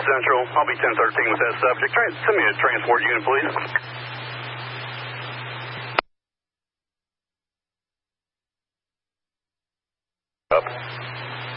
Central. I'll be 1013 with that subject. Send me a transport unit, please. Up.